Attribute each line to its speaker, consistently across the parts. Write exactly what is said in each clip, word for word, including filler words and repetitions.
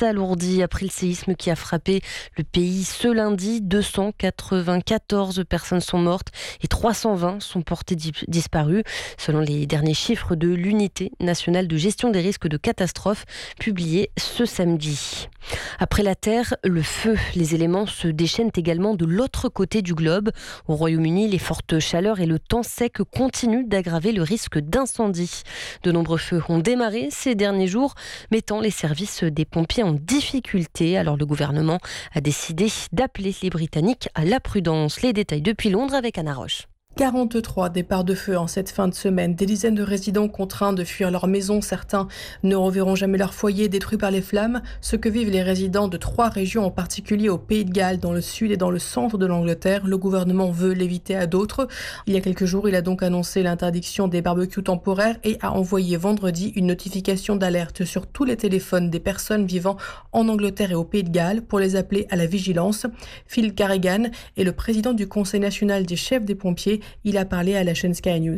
Speaker 1: s'alourdit après le séisme qui a frappé le pays ce lundi. deux cent quatre-vingt-quatorze personnes sont mortes et trois cent vingt sont portées disparues, selon les derniers chiffres de l'Unité nationale de gestion des risques de catastrophes publiés ce samedi. Après la terre, le feu. Les éléments se déchaînent également de l'autre côté du globe. Au Royaume-Uni, les fortes chaleurs et le temps sec continuent d'aggraver le risque d'incendie. De nombreux feux ont démarré ces derniers jours, mettant les services des pompiers en difficulté. Alors le gouvernement a décidé d'appeler les Britanniques à la prudence. Les détails depuis Londres avec Anna Roche.
Speaker 2: quarante-trois départs de feu en cette fin de semaine. Des dizaines de résidents contraints de fuir leur maison. Certains ne reverront jamais leur foyer détruit par les flammes. Ce que vivent les résidents de trois régions, en particulier au Pays de Galles, dans le sud et dans le centre de l'Angleterre. Le gouvernement veut l'éviter à d'autres. Il y a quelques jours, il a donc annoncé l'interdiction des barbecues temporaires et a envoyé vendredi une notification d'alerte sur tous les téléphones des personnes vivant en Angleterre et au Pays de Galles pour les appeler à la vigilance. Phil Carrigan est le président du Conseil national des chefs des pompiers. Il a parlé à la chaîne Sky News.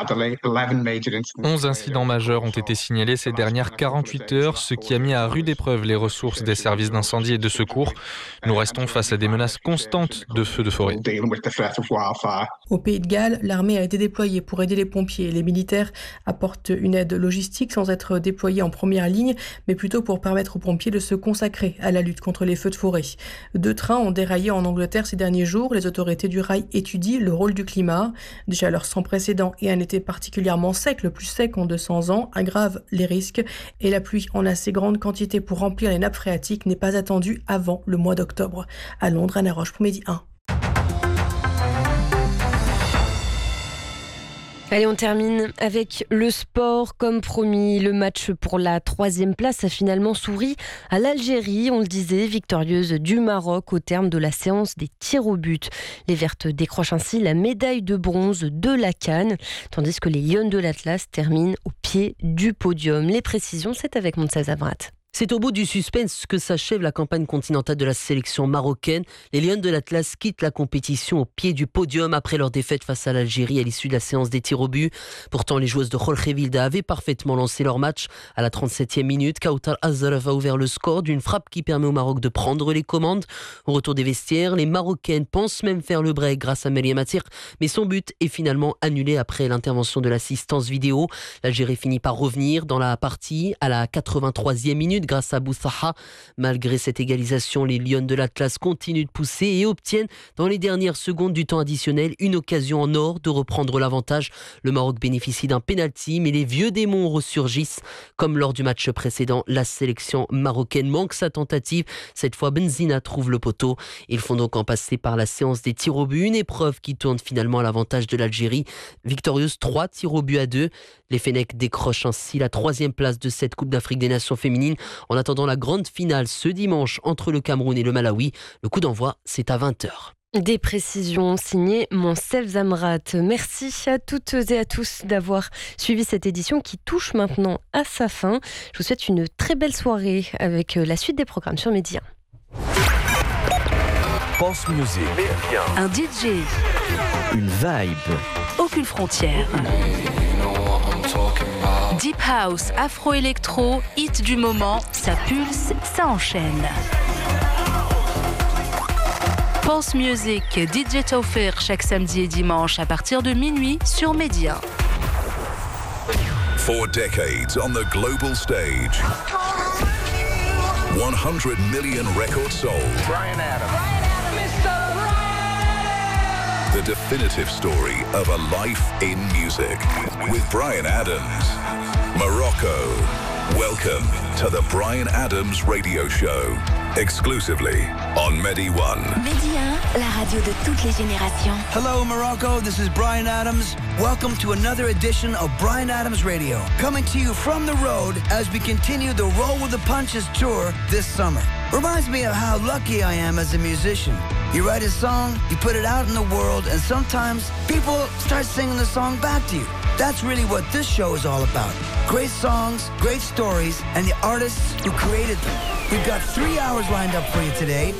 Speaker 3: onze incidents majeurs ont été signalés ces dernières quarante-huit heures, ce qui a mis à rude épreuve les ressources des services d'incendie et de secours. Nous restons face à des menaces constantes de feux de forêt.
Speaker 2: Au Pays de Galles, l'armée a été déployée pour aider les pompiers. Les militaires apportent une aide logistique sans être déployés en première ligne, mais plutôt pour permettre aux pompiers de se consacrer à la lutte contre les feux de forêt. Deux trains ont déraillé en Angleterre ces derniers jours. Les autorités du rail étudient le rôle du climat. Des chaleurs sans précédent et un été particulièrement sec, le plus sec en deux cents ans, aggravent les risques et la pluie en assez grande quantité pour remplir les nappes phréatiques n'est pas attendue avant le mois d'octobre. À Londres, Anna Roche pour Midi un.
Speaker 1: Allez, on termine avec le sport. Comme promis, le match pour la troisième place a finalement souri à l'Algérie. On le disait, victorieuse du Maroc au terme de la séance des tirs au but. Les Vertes décrochent ainsi la médaille de bronze de la CAN, tandis que les Lions de l'Atlas terminent au pied du podium. Les précisions, c'est avec Montse Zamrat.
Speaker 4: C'est au bout du suspense que s'achève la campagne continentale de la sélection marocaine. Les Lions de l'Atlas quittent la compétition au pied du podium après leur défaite face à l'Algérie à l'issue de la séance des tirs au but. Pourtant, les joueuses de Jorge Vilda avaient parfaitement lancé leur match. À la trente-septième minute, Kautar Azaraf a ouvert le score d'une frappe qui permet au Maroc de prendre les commandes. Au retour des vestiaires, les Marocaines pensent même faire le break grâce à Meriem Atir, mais son but est finalement annulé après l'intervention de l'assistance vidéo. L'Algérie finit par revenir dans la partie à la quatre-vingt-troisième minute grâce à Boussaha. Malgré cette égalisation, les Lions de l'Atlas continuent de pousser et obtiennent dans les dernières secondes du temps additionnel une occasion en or de reprendre l'avantage. Le Maroc bénéficie d'un pénalty, mais les vieux démons ressurgissent. Comme lors du match précédent, la sélection marocaine manque sa tentative. Cette fois, Benzina trouve le poteau. Ils font donc en passer par la séance des tirs au but, une épreuve qui tourne finalement à l'avantage de l'Algérie. Victorieuse, trois tirs au but à deux. Les Fennecs décrochent ainsi la troisième place de cette Coupe d'Afrique des Nations féminines. En attendant la grande finale ce dimanche entre le Cameroun et le Malawi, le coup d'envoi, c'est à vingt heures.
Speaker 1: Des précisions signées Moncef Zamrat. Merci à toutes et à tous d'avoir suivi cette édition qui touche maintenant à sa fin. Je vous souhaite une très belle soirée avec la suite des programmes sur Midi un.
Speaker 5: Pulse Music.
Speaker 6: Un D J.
Speaker 5: Une vibe.
Speaker 6: Aucune frontière. Deep House, Afro-Électro, hit du moment, ça pulse, ça enchaîne. Pulse Music, D J Taufer chaque samedi et dimanche à partir de minuit sur Midi un.
Speaker 7: Four decades on the global stage. one hundred million records sold.
Speaker 8: Bryan Adams.
Speaker 7: The definitive story of a life in music with Bryan Adams. Morocco. Welcome to the Bryan Adams Radio Show. Exclusively on Medi one.
Speaker 9: Medi un, la radio de toutes les générations.
Speaker 10: Hello Morocco, this is Bryan Adams. Welcome to another edition of Bryan Adams Radio. Coming to you from the road as we continue the Roll with the Punches tour this summer. Reminds me of how lucky I am as a musician. You write a song, you put it out in the world, and sometimes people start singing the song back to you. That's really what this show is all about. Great songs, great stories, and the artists who created them. We've got three hours lined up for you today.